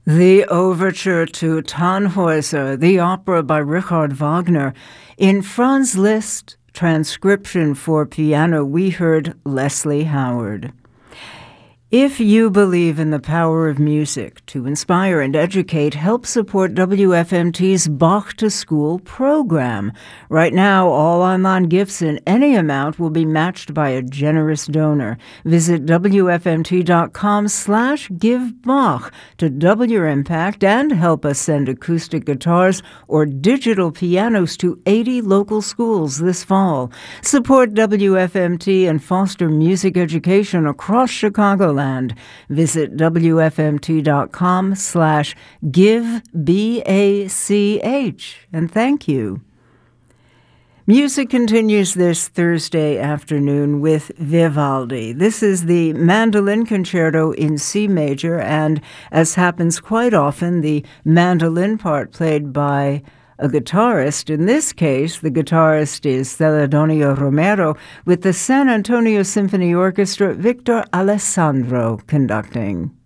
The Overture to Tannhäuser, the opera by Richard Wagner. In Franz Liszt, transcription for piano, we heard Leslie Howard. If you believe in the power of music to inspire and educate, help support WFMT's Bach to School program. Right now, all online gifts in any amount will be matched by a generous donor. Visit WFMT.com/givebach to double your impact and help us send acoustic guitars or digital pianos to 80 local schools this fall. Support WFMT and foster music education across Chicagoland. Visit WFMT.com/givebach, and thank you. Music continues this Thursday afternoon with Vivaldi. This is the Mandolin Concerto in C major, and as happens quite often, the mandolin part played by a guitarist. In this case, the guitarist is Celedonio Romero, with the San Antonio Symphony Orchestra, Victor Alessandro conducting.